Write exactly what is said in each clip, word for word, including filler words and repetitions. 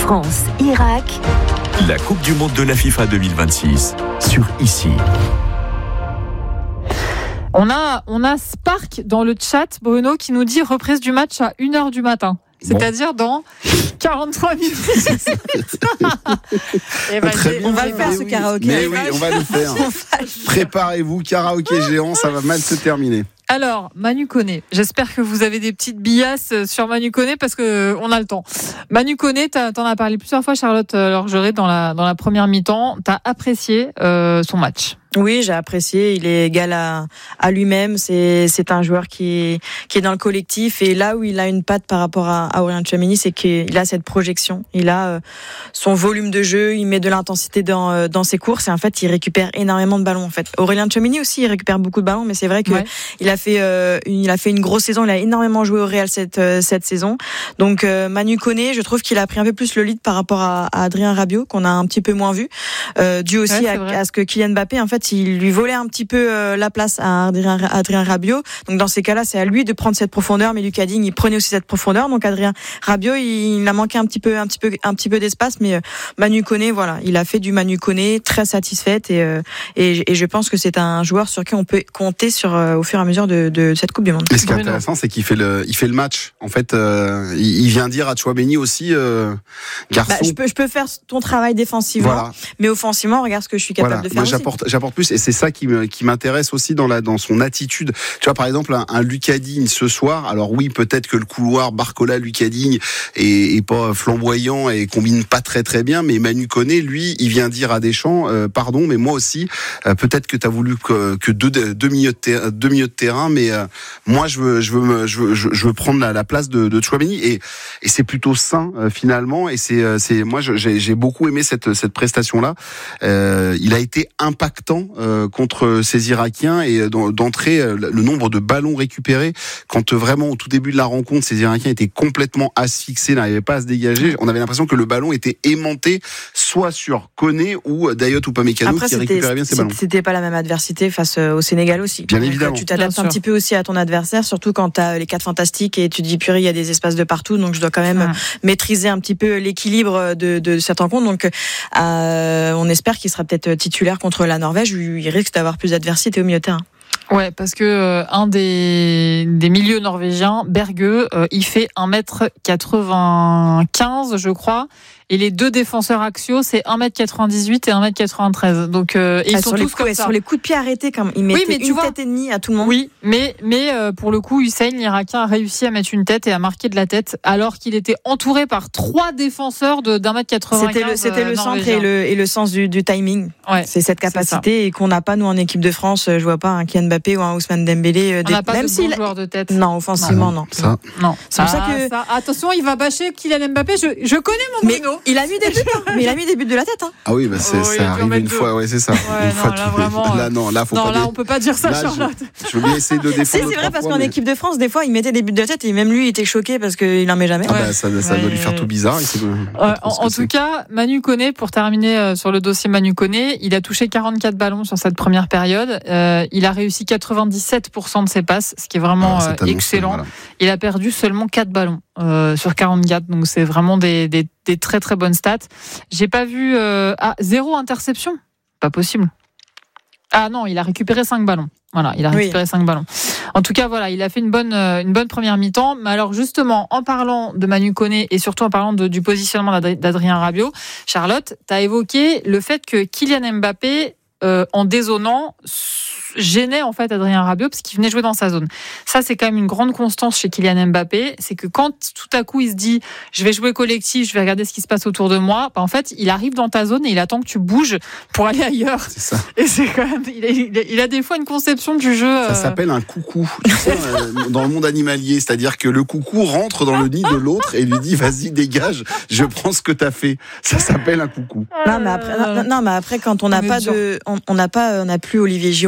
France-Irak. La Coupe du Monde de la FIFA deux mille vingt-six sur Ici. On a, on a Spark dans le chat, Bruno, qui nous dit reprise du match à une heure du matin. C'est-à-dire dans quarante-trois minutes. Et ben, Très on bien, va le faire mais ce oui. karaoké. Mais oui, on va le faire. Préparez-vous, karaoké géant, ça va mal se terminer. Alors, Manu Koné, j'espère que vous avez des petites billasses sur Manu Koné parce que on a le temps. Manu Koné, t'en as parlé plusieurs fois, Charlotte Lorgeret, dans la, dans la première mi-temps. T'as apprécié euh, son match? Oui, j'ai apprécié. Il est égal à, à lui-même. C'est, c'est un joueur qui est, qui est dans le collectif. Et là où il a une patte par rapport à, à Aurélien Tchouaméni, c'est qu'il a cette projection. Il a euh, son volume de jeu. Il met de l'intensité dans, euh, dans ses courses. Et en fait, il récupère énormément de ballons. En fait, Aurélien Tchouaméni aussi, il récupère beaucoup de ballons. Mais c'est vrai que ouais. il a fait, euh, une, il a fait une grosse saison. Il a énormément joué au Real cette, euh, cette saison. Donc euh, Manu Koné, je trouve qu'il a pris un peu plus le lead par rapport à, à Adrien Rabiot, qu'on a un petit peu moins vu, euh, dû aussi ouais, à, à ce que Kylian Mbappé, en fait, il lui volait un petit peu euh, la place à Adrien, Adrien Rabiot. Donc dans ces cas-là, c'est à lui de prendre cette profondeur. Mais Lucas Digne, il prenait aussi cette profondeur. Donc Adrien Rabiot, il, il a manqué un petit peu, un petit peu, un petit peu d'espace. Mais euh, Manu Koné, voilà, il a fait du Manu Koné, très satisfaite et, euh, et et je pense que c'est un joueur sur qui on peut compter sur euh, au fur et à mesure de, de cette Coupe du Monde. Et ce qui est intéressant, c'est qu'il fait le, il fait le match. En fait, euh, il, il vient dire à Tchouaméni aussi, euh, garçon. Bah, je peux, je peux faire ton travail défensivement, voilà. Mais offensivement, regarde ce que je suis capable voilà. de faire. Moi, aussi. j'apporte, j'apporte plus, et c'est ça qui me, qui m'intéresse aussi dans la, dans son attitude. Tu vois, par exemple, un, un Lucas Digne ce soir. Alors oui, peut-être que le couloir Barcola, Lucas Digne est, est pas flamboyant et combine pas très très bien, mais Manu Koné, lui, il vient dire à Deschamps, euh, pardon, mais moi aussi, euh, peut-être que t'as voulu que, que deux, deux milieux de terrain, deux milieux de terrain, mais euh, moi, je veux, je veux, me, je veux, je veux prendre la, la place de, de Tchouaméni, et, et c'est plutôt sain euh, finalement. Et c'est, euh, c'est, moi, j'ai, j'ai beaucoup aimé cette, cette prestation-là. Euh, il a été impactant euh, contre ces Irakiens, et d'entrer le nombre de ballons récupérés, quand vraiment au tout début de la rencontre, ces Irakiens étaient complètement asphyxiés, n'arrivaient pas à se dégager. On avait l'impression que le ballon était aimanté, soit sur Koné ou Dayot Upamecano qui récupérait bien ces ballons. C'était pas la même adversité face au Sénégal aussi. Bien Donc, évidemment. Tu t'adaptes un petit peu aussi à ton adversaire, surtout quand tu as les quatre fantastiques et tu te dis purée, il y a des espaces de partout, donc je dois quand même ah. maîtriser un petit peu l'équilibre de, de cette rencontre. Donc euh, on espère qu'il sera peut-être titulaire contre la Norvège, où il risque d'avoir plus d'adversité au milieu de terrain. Ouais, parce que euh, un des des milieux norvégiens, Berge, euh, il fait un mètre quatre-vingt-quinze, je crois. Et les deux défenseurs axiaux, c'est un mètre quatre-vingt-dix-huit et un mètre quatre-vingt-treize. Donc euh, ils ah, sont tous coups, comme ça. Sur les coups de pied arrêtés, comme ils mettaient oui, mais tu une vois, tête et demie à tout le monde. Oui, mais mais euh, pour le coup, Hussein, l'Irakien, a réussi à mettre une tête et à marquer de la tête, alors qu'il était entouré par trois défenseurs de d'un mètre quatre-vingt-quinze. C'était le, c'était euh, le centre et le et le sens du, du timing. Ouais, c'est cette capacité c'est et qu'on n'a pas nous en équipe de France. Je vois pas un Kylian Mbappé ou un Ousmane Dembélé. Euh, On n'a pas même de si bon joueur de tête. Non, offensivement non. Ça. Non. C'est pour ah, ça que ça. Attention, il va bâcher Kylian Mbappé. Je je connais mon mais Bruno. Il a mis des buts. Mais il a mis des buts de la tête. Hein. Ah oui, bah c'est, oh, ça arrive une deux. fois, ouais, c'est ça. Ouais, une non, fois là, tout vraiment, là, non, là, faut non, pas. là, dé... on peut pas dire ça, là, Charlotte. Je, je veux bien essayer de défendre. Si, c'est vrai, parce qu'en mais... équipe de France, des fois, il mettait des buts de la tête et même lui, il était choqué parce qu'il en met jamais. Ah bah, ça, ça ouais. doit lui faire tout bizarre. Il euh, en en tout cas, Manu Koné, pour terminer euh, sur le dossier Manu Koné, il a touché quarante-quatre ballons sur cette première période. Euh, il a réussi quatre-vingt-dix-sept pour cent de ses passes, ce qui est vraiment ah, euh, excellent. Voilà. Il a perdu seulement quatre ballons euh, sur quarante-quatre, donc c'est vraiment des, des, des très très bonnes stats. J'ai pas vu euh, ah, zéro interception, pas possible. Ah non, il a récupéré cinq ballons. Voilà, il a récupéré oui. cinq ballons. En tout cas, voilà, il a fait une bonne, une bonne première mi-temps. Mais alors, justement, en parlant de Manu Koné et surtout en parlant de, du positionnement d'Adrien Rabiot, Charlotte, tu as évoqué le fait que Kylian Mbappé, euh, en dézonant, gênait en fait Adrien Rabiot parce qu'il venait jouer dans sa zone. Ça, c'est quand même une grande constance chez Kylian Mbappé. C'est que quand tout à coup il se dit je vais jouer collectif, je vais regarder ce qui se passe autour de moi, bah, en fait il arrive dans ta zone et il attend que tu bouges pour aller ailleurs. C'est ça. Et c'est quand même il a, il a, il a des fois une conception du jeu. Ça euh... s'appelle un coucou. Tu sais, euh, dans le monde animalier, c'est-à-dire que le coucou rentre dans le nid de l'autre et lui dit vas-y dégage, je prends ce que t'as fait. Ça s'appelle un coucou. Non mais après, non, non, mais après quand on n'a pas dur. de, on n'a pas, on n'a plus Olivier Giroud.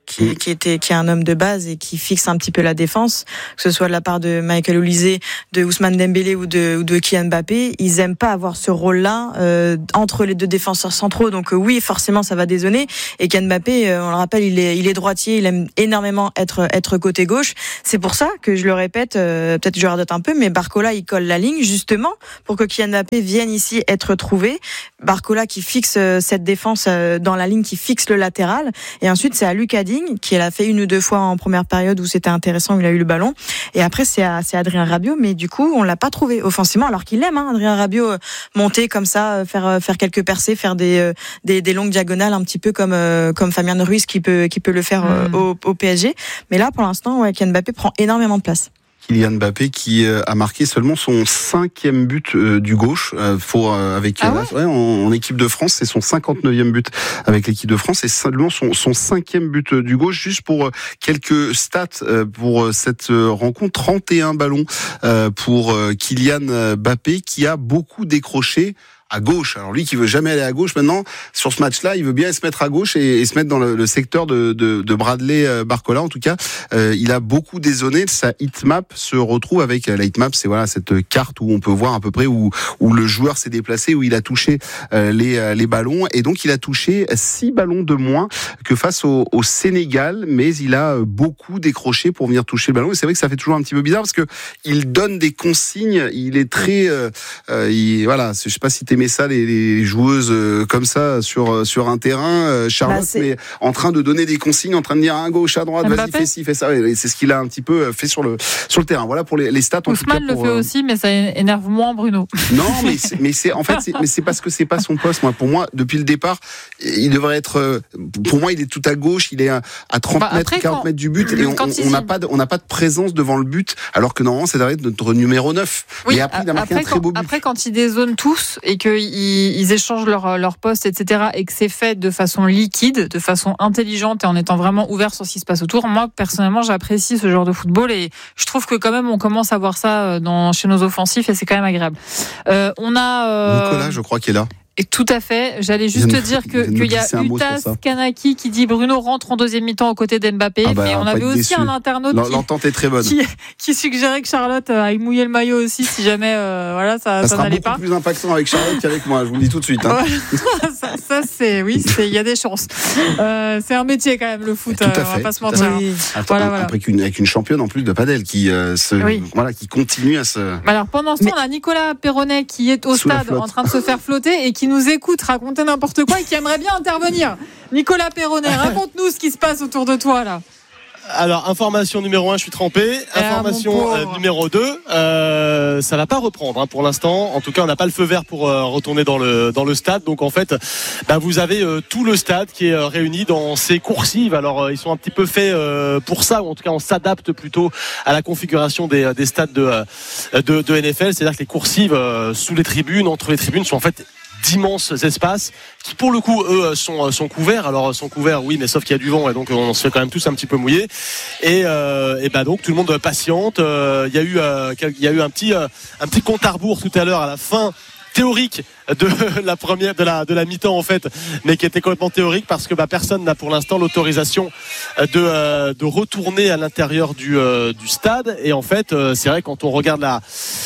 qui, mmh. qui était qui est un homme de base et qui fixe un petit peu la défense, que ce soit de la part de Michael Olise, de Ousmane Dembélé ou de ou de Kylian Mbappé. Ils aiment pas avoir ce rôle-là euh, entre les deux défenseurs centraux. Donc euh, oui, forcément, ça va dézonner. Et Kylian Mbappé, euh, on le rappelle, il est il est droitier, il aime énormément être être côté gauche. C'est pour ça que je le répète, euh, peut-être que je radote un peu, mais Barcola il colle la ligne justement pour que Kylian Mbappé vienne ici être trouvé. Barcola qui fixe euh, cette défense euh, dans la ligne, qui fixe le latéral. Et ensuite c'est à Lucas Digne qui l'a fait une ou deux fois en première période où c'était intéressant, où il a eu le ballon. Et après c'est à c'est Adrien Rabiot, mais du coup on l'a pas trouvé offensivement, alors qu'il aime hein, Adrien Rabiot euh, monter comme ça, euh, faire euh, faire quelques percées, faire des, euh, des des longues diagonales un petit peu comme euh, comme Fabien Ruiz qui peut qui peut le faire euh, mmh. au, au P S G. Mais là pour l'instant, ouais, Kylian Mbappé prend énormément de place. Kylian Mbappé qui a marqué seulement son cinquième but du gauche pour, avec ah ouais ouais, en, en équipe de France, c'est son cinquante-neuvième but avec l'équipe de France et seulement son, son cinquième but du gauche. Juste pour quelques stats pour cette rencontre, trente et un ballons pour Kylian Mbappé qui a beaucoup décroché à gauche. Alors lui qui veut jamais aller à gauche maintenant, sur ce match-là, il veut bien se mettre à gauche et, et se mettre dans le, le secteur de, de, de Bradley Barcola. En tout cas, euh, il a beaucoup dézonné. Sa heatmap se retrouve avec la heatmap, c'est voilà cette carte où on peut voir à peu près où où le joueur s'est déplacé, où il a touché euh, les les ballons. Et donc il a touché six ballons de moins que face au, au Sénégal, mais il a beaucoup décroché pour venir toucher le ballon. Et c'est vrai que ça fait toujours un petit peu bizarre parce que il donne des consignes. Il est très, euh, euh, il, voilà, je sais pas si t'es ça les, les joueuses euh, comme ça sur sur un terrain, euh, Charlotte, bah mais en train de donner des consignes, en train de dire à gauche, à droite, Mbappé. Vas-y fais ci, fais ça. Et c'est ce qu'il a un petit peu fait sur le sur le terrain. Voilà pour les, les stats. Ousmane le fait euh... aussi, mais ça énerve moins Bruno. Non, mais c'est, mais c'est en fait c'est, mais c'est parce que c'est pas son poste. Moi, pour moi, depuis le départ, il devrait être. Pour moi, il est tout à gauche. Il est à, à trente bah, mètres, quarante mètres du but, et on n'a pas de, on n'a pas de présence devant le but, alors que normalement, ça devrait être notre numéro neuf. Oui, et après, il a marqué après, un très beau but. Après, quand ils dézonent tous et que Ils, ils échangent leur, leur poste, et cetera, et que c'est fait de façon liquide, de façon intelligente et en étant vraiment ouvert sur ce qui se passe autour. Moi, personnellement, j'apprécie ce genre de football et je trouve que quand même, on commence à voir ça dans, chez nos offensifs et c'est quand même agréable. Euh, on a euh... Nicolas, je crois, qui est là. Et tout à fait. J'allais juste te dire que qu'il y a Utas Kanaki qui dit Bruno rentre en deuxième mi-temps aux côtés d'Mbappé. Ah bah, mais on avait aussi déçu. Un internaute L'entente est très bonne. Qui, qui suggérait que Charlotte aille mouiller le maillot aussi si jamais euh, voilà ça, ça, ça sera n'allait beaucoup pas. Plus impactant avec Charlotte qu'avec moi. Je vous le dis tout de suite. Hein. ça, ça c'est oui, c'est il y a des chances. Euh, c'est un métier quand même le foot. Tout à fait, on va pas se mentir. Oui. Attends, voilà, voilà. Après qu'une, avec une championne en plus de padel qui euh, se oui. voilà qui continue à se. Alors pendant ce temps, mais... on a Nicolas Perronnet qui est au Sous stade en train de se faire flotter et qui nous écoute raconter n'importe quoi et qui aimerait bien intervenir. Nicolas Perronnet, raconte-nous ce qui se passe autour de toi là. Alors, information numéro un, je suis trempé. Information euh, numéro deux, euh, ça va pas reprendre hein, pour l'instant. En tout cas, on n'a pas le feu vert pour euh, retourner dans le dans le stade. Donc en fait, bah, vous avez euh, tout le stade qui est euh, réuni dans ces coursives. Alors euh, ils sont un petit peu faits euh, pour ça, ou en tout cas on s'adapte plutôt à la configuration des, des stades de, de de N F L. C'est-à-dire que les coursives euh, sous les tribunes, entre les tribunes, sont en fait d'immenses espaces qui pour le coup eux sont sont couverts. Alors sont couverts oui, mais sauf qu'il y a du vent et donc on se fait quand même tous un petit peu mouiller et euh, et bah donc tout le monde patiente. Il euh, y a eu euh, il y a eu un petit euh, un petit compte à rebours tout à l'heure à la fin théorique de la première de la de la mi-temps en fait, mais qui était complètement théorique parce que bah personne n'a pour l'instant l'autorisation de euh, de retourner à l'intérieur du euh, du stade et en fait euh, c'est vrai quand on regarde la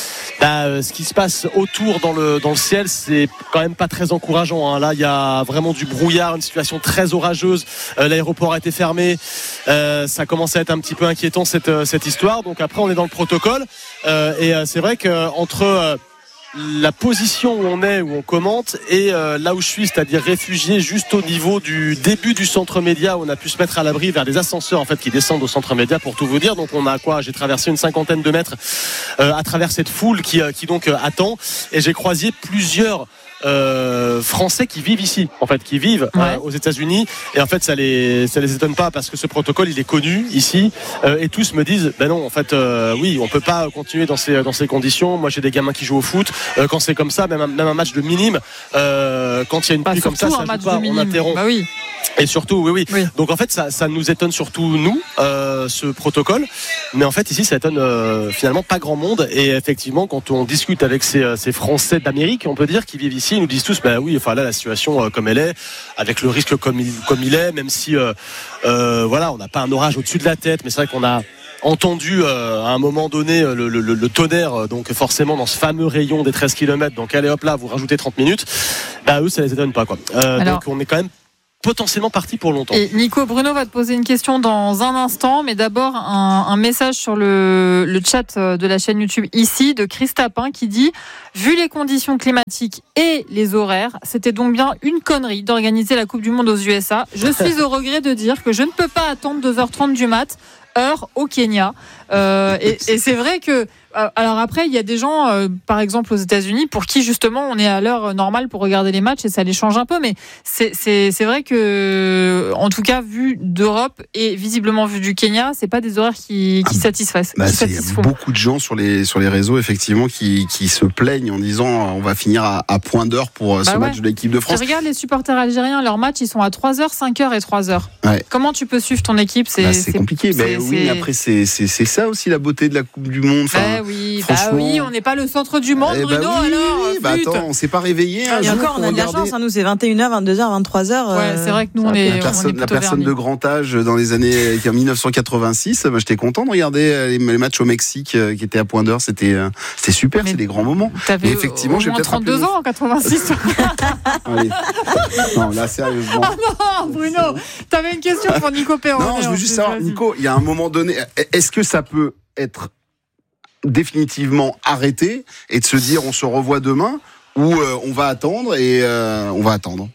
Bah, ce qui se passe autour dans le dans le ciel, c'est quand même pas très encourageant. Hein. Là, il y a vraiment du brouillard, une situation très orageuse. Euh, l'aéroport a été fermé. Euh, ça commence à être un petit peu inquiétant cette cette histoire. Donc après, on est dans le protocole euh, et euh, c'est vrai que entre euh, la position où on est, où on commente, et euh, là où je suis, c'est-à-dire réfugié juste au niveau du début du centre média, où on a pu se mettre à l'abri vers des ascenseurs en fait qui descendent au centre média pour tout vous dire. Donc on a quoi ? J'ai traversé une cinquantaine de mètres euh, à travers cette foule qui, euh, qui donc euh, attend, et j'ai croisé plusieurs Euh, Français qui vivent ici, en fait, qui vivent ouais. euh, aux États-Unis, et en fait, ça les ça les étonne pas parce que ce protocole, il est connu ici, euh, et tous me disent, ben non, en fait, euh, oui, on peut pas continuer dans ces dans ces conditions. Moi, j'ai des gamins qui jouent au foot. Euh, quand c'est comme ça, même un, même un match de minime, euh, quand il y a une pluie comme ça, ça joue pas, on interrompt. Bah oui. Et surtout, oui, oui, oui. Donc en fait, ça, ça nous étonne surtout nous, euh, ce protocole. Mais en fait, ici, ça étonne euh, finalement pas grand monde. Et effectivement, quand on discute avec ces, ces Français d'Amérique, on peut dire, qui vivent ici, ils nous disent tous, bah oui, enfin là, la situation euh, comme elle est, avec le risque comme il, comme il est, même si, euh, euh, voilà, on n'a pas un orage au-dessus de la tête, mais c'est vrai qu'on a entendu euh, à un moment donné le, le, le tonnerre, donc forcément dans ce fameux rayon des treize kilomètres. Donc allez hop là, vous rajoutez trente minutes. Bah eux, ça les étonne pas, quoi. Euh, Alors... Donc on est quand même potentiellement parti pour longtemps. Et Nico, Bruno va te poser une question dans un instant, mais d'abord un, un message sur le, le chat de la chaîne YouTube ici de Chris Tapin qui dit: vu les conditions climatiques et les horaires, c'était donc bien une connerie d'organiser la Coupe du Monde aux U S A. Je suis au regret de dire que je ne peux pas attendre deux heures trente du mat, heure au Kenya. Euh, et, et c'est vrai que alors après, il y a des gens, euh, par exemple aux États-Unis, pour qui justement on est à l'heure normale pour regarder les matchs et ça les change un peu. Mais c'est c'est c'est vrai que, en tout cas, vu d'Europe et visiblement vu du Kenya, c'est pas des horaires qui qui satisfassent. Bah, qui c'est, satisfont. Il y a beaucoup de gens sur les sur les réseaux effectivement qui qui se plaignent en disant on va finir à, à point d'heure pour bah ce ouais. match de l'équipe de France. Tu regardes les supporters algériens, leurs matchs ils sont à trois heures, cinq heures et trois heures. Ouais. Comment tu peux suivre ton équipe? C'est bah, c'est, c'est compliqué. C'est, mais oui, mais après c'est c'est c'est ça aussi la beauté de la Coupe du Monde. Enfin, bah oui, bah oui, on n'est pas le centre du monde, Bruno. Bah oui, alors, oui, bah attends, on s'est pas réveillé. Et encore, on a de la chance. Hein, nous, c'est vingt et une heures, vingt-deux heures, vingt-trois heures. Ouais, euh, c'est vrai que nous, on est. La personne, on est la personne de grand âge dans les années en mille neuf cent quatre-vingt-six, bah, j'étais content de regarder les, les matchs au Mexique qui étaient à point d'heure. C'était, c'était super, mais c'est des grands moments. T'avais mais effectivement, j'ai peut-être trente-deux ans en quatre-vingt-six. Allez. Non, là, sérieusement. Ah non, Bruno, t'avais une question pour Nico Perron. Non, je veux juste savoir, Nico, il y a un moment donné, est-ce que ça peut être définitivement arrêter et de se dire on se revoit demain ou euh, on va attendre et euh, on va attendre?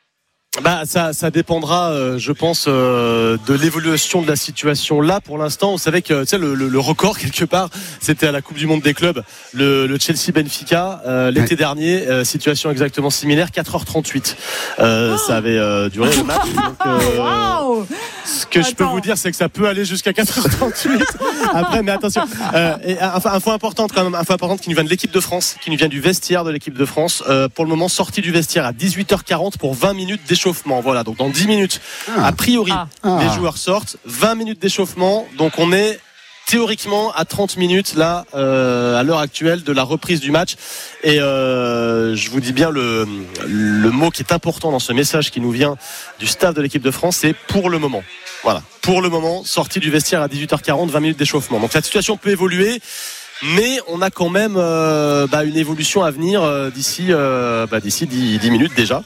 Bah ça, ça dépendra, euh, je pense, euh, de l'évolution de la situation. Là, pour l'instant, on savait que tu sais, le, le, le record quelque part, c'était à la Coupe du Monde des clubs, le, le Chelsea-Benfica euh, l'été ouais. dernier, euh, situation exactement similaire, quatre heures trente-huit. Euh, oh ça avait euh, duré le match. Donc, euh, wow ce que Attends. je peux vous dire, c'est que ça peut aller jusqu'à quatre heures trente-huit. Après, mais attention. Euh, et info, info importante quand même, info importante qui nous vient de l'équipe de France, qui nous vient du vestiaire de l'équipe de France. Euh, pour le moment, sortie du vestiaire à dix-huit heures quarante pour vingt minutes d'échauffement. Voilà, donc dans dix minutes, ah. a priori, ah. les joueurs sortent. vingt minutes d'échauffement, donc on est théoriquement à trente minutes là, euh, à l'heure actuelle de la reprise du match. Et euh, je vous dis bien le, le mot qui est important dans ce message qui nous vient du staff de l'équipe de France, c'est pour le moment. Voilà, pour le moment, sortie du vestiaire à dix-huit heures quarante, vingt minutes d'échauffement. Donc la situation peut évoluer. Mais on a quand même euh, bah, une évolution à venir euh, d'ici, euh, bah, d'ici dix, dix minutes déjà.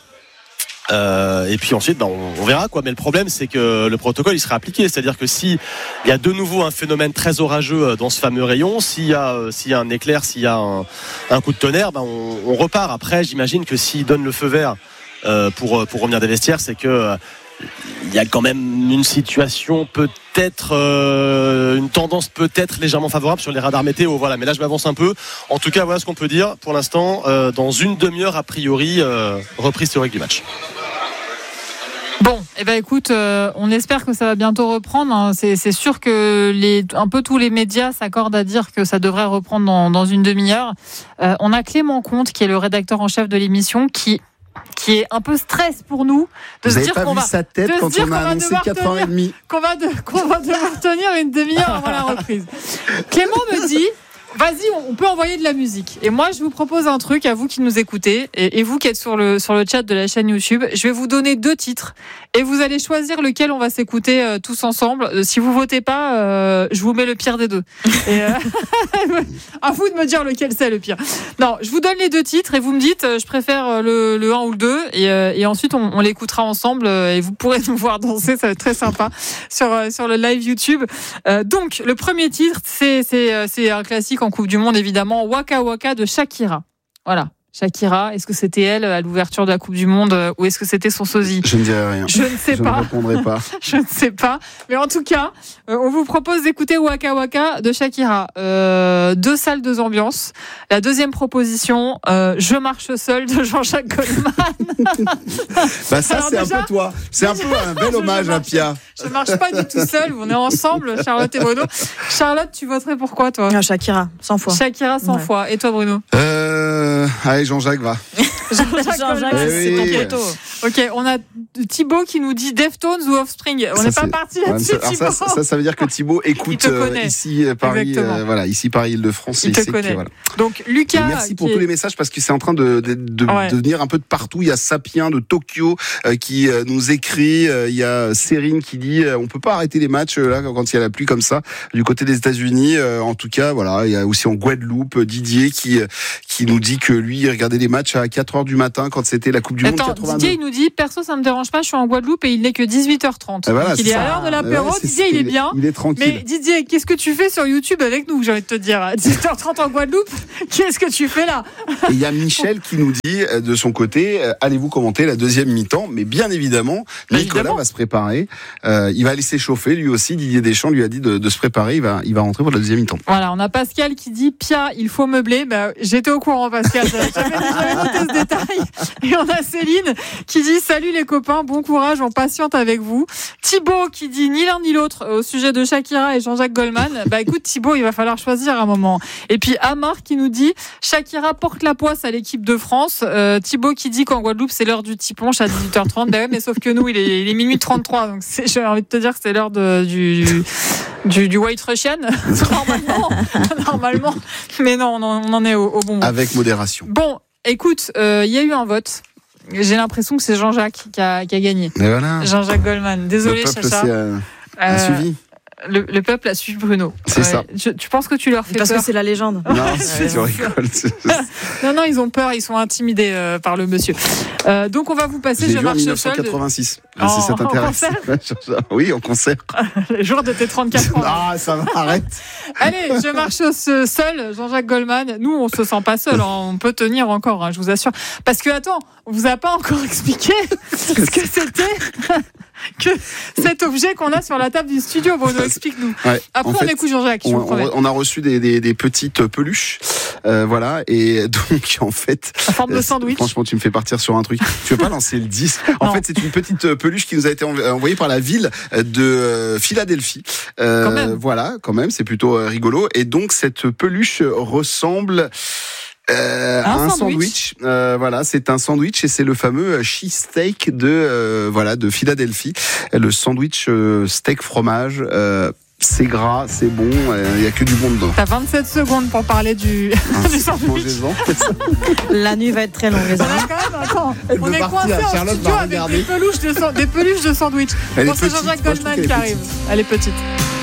Euh, et puis ensuite, bah, on, on verra quoi. Mais le problème, c'est que le protocole, il sera appliqué. C'est-à-dire que si il y a de nouveau un phénomène très orageux dans ce fameux rayon, s'il y a, euh, s'il y a un éclair, s'il y a un, un coup de tonnerre, bah, on, on repart. Après, j'imagine que s'il donne le feu vert euh, pour pour revenir des vestiaires, c'est que euh, il y a quand même une situation peut-être, euh, une tendance peut-être légèrement favorable sur les radars météo. Voilà, mais là je m'avance un peu. En tout cas, voilà ce qu'on peut dire pour l'instant. Euh, dans une demi-heure a priori, euh, reprise théorique du match. Bon, eh ben écoute, euh, on espère que ça va bientôt reprendre. Hein. C'est, c'est sûr que les, un peu tous les médias s'accordent à dire que ça devrait reprendre dans, dans une demi-heure. Euh, on a Clément Comte, qui est le rédacteur en chef de l'émission, qui qui est un peu stress pour nous de Vous se dire pas qu'on vu va sa tête quand on a annoncé quatre heures trente qu'on va de, qu'on va devoir tenir une demi-heure avant la reprise. Clément me dit vas-y, on peut envoyer de la musique. Et moi, je vous propose un truc à vous qui nous écoutez et, et vous qui êtes sur le, sur le chat de la chaîne YouTube. Je vais vous donner deux titres et vous allez choisir lequel on va s'écouter euh, tous ensemble. Euh, si vous votez pas, euh, je vous mets le pire des deux. Et, euh, à vous de me dire lequel c'est le pire. Non, je vous donne les deux titres et vous me dites euh, je préfère le, le un ou le deux et, euh, et ensuite on, on l'écoutera ensemble euh, et vous pourrez nous voir danser, ça va être très sympa sur, euh, sur le live YouTube. Euh, donc, le premier titre, c'est, c'est, euh, c'est un classique en Coupe du Monde, évidemment, Waka Waka de Shakira. Voilà. Shakira, est-ce que c'était elle à l'ouverture de la Coupe du Monde ou est-ce que c'était son sosie ? Je ne dirai rien. Je ne sais je pas. Je ne répondrai pas. Je ne sais pas. Mais en tout cas, euh, on vous propose d'écouter Waka Waka de Shakira. Euh, deux salles, deux ambiances. La deuxième proposition, euh, Je marche seul de Jean-Jacques Goldman. bah ça, Alors c'est déjà, un peu toi. C'est un peu un bel hommage à Pia. Je ne marche pas du tout seul. On est ensemble, Charlotte et Bruno. Charlotte, tu voterais pour quoi, toi ? Non, Shakira, cent fois. Shakira, cent ouais. fois. Et toi, Bruno ? Euh... Allez, Jean-Jacques va. Jean-Jacques, Jean-Jacques eh c'est oui. ton poteau. Ok, on a Thibaut qui nous dit Deftones ou Offspring. On n'est pas parti là-dessus, ouais, Thibaut. Ça, ça, ça veut dire que Thibaut écoute euh, ici Paris, euh, voilà, ici Paris Île-de-France. Il, il te connaît. Que, voilà. Donc Lucas. Et merci pour tous les messages parce que c'est en train de, de, de, ouais. de venir un peu de partout. Il y a Sapien de Tokyo euh, qui euh, nous écrit. Euh, il y a Cérine qui dit euh, on peut pas arrêter les matchs euh, là quand il y a la pluie comme ça du côté des États-Unis. Euh, en tout cas, voilà. Il y a aussi en Guadeloupe Didier qui qui nous dit que lui il regardait les matchs à quatre heures du matin quand c'était la Coupe du Attends, Monde quatre-vingt-deux. Didier il nous dit perso ça me dérange pas, je suis en Guadeloupe et il n'est que dix-huit heures trente. Et voilà, donc il est ça. à l'heure de l'apéro. Ouais, Didier il est bien. Il est tranquille. Mais Didier, qu'est-ce que tu fais sur YouTube avec nous, j'ai envie de te dire à dix-huit heures trente en Guadeloupe? Qu'est-ce que tu fais là? Et il y a Michel qui nous dit de son côté, allez-vous commenter la deuxième mi-temps? Mais bien évidemment, Nicolas évidemment. va se préparer. Euh, il va aller s'échauffer lui aussi. Didier Deschamps lui a dit de, de se préparer. Il va, il va rentrer pour la deuxième mi-temps. Voilà, on a Pascal qui dit Pia, il faut meubler. Ben, j'étais au courant, Pascal. J'avais déjà noté ce détail. Et on a Céline qui dit salut les copains, bon courage, on patiente avec vous. Thibaut qui dit ni l'un ni l'autre au sujet de Shakira et Jean-Jacques Goldman. Bah écoute Thibaut, il va falloir choisir un moment. Et puis Amar qui nous dit Shakira porte la poisse à l'équipe de France. Euh, Thibaut qui dit qu'en Guadeloupe c'est l'heure du tiponche à dix-huit heures trente. Bah ouais, mais sauf que nous il est, il est minuit trente-trois, donc c'est, j'ai envie de te dire que c'est l'heure de, du, du, du White Russian normalement, normalement. Mais non, on en, on en est au, au bon moment. Avec modération. Bon, écoute, il euh, y a eu un vote. J'ai l'impression que c'est Jean-Jacques qui a, qui a gagné. Mais voilà. Jean-Jacques Goldman. Désolé, Chacha. Chacha. Euh, a suivi. Le, le peuple a suivi Bruno. C'est ouais. ça. Je, tu penses que tu leur fais Parce peur? Parce que c'est la légende. Non, c'est, tu rigoles. non, non, ils ont peur, ils sont intimidés euh, par le monsieur. Euh, donc on va vous passer. J'ai je vu marche en dix-neuf cent quatre-vingt-six. En, si ça t'intéresse. En concert oui, en concert. Le jour de tes trente-quatre ans. Ah, ça va, arrête. Allez, je marche seul, Jean-Jacques Goldman. Nous, on se sent pas seul. On peut tenir encore, hein, je vous assure. Parce que attends, on vous a pas encore expliqué ce que c'était. que cet objet qu'on a sur la table du studio. Bruno, explique-nous. Ouais, Après, on fait, écoute Jean-Jacques. On, on a reçu des, des, des petites peluches, euh, voilà, et donc en fait, en forme de sandwich. Franchement, tu me fais partir sur un truc. Tu veux pas lancer le dix? En non. fait, c'est une petite peluche qui nous a été envoyée par la ville de Philadelphie. Euh, quand même. Voilà, quand même, c'est plutôt rigolo. Et donc cette peluche ressemble. Euh, un, un sandwich, sandwich. Euh, voilà, c'est un sandwich et c'est le fameux cheesesteak de euh, voilà de Philadelphie. Le sandwich euh, steak fromage. Euh, c'est gras, c'est bon, il euh, n'y a que du bon dedans. T'as vingt-sept secondes pour parler du, ah, du sandwich. La nuit va être très longue, les amis. On est, quand même, attends, on est coincé en Charlotte studio avec des peluches, de, des peluches de sandwich. Bon, c'est Jean-Jacques Goldman qui arrive. Elle est petite.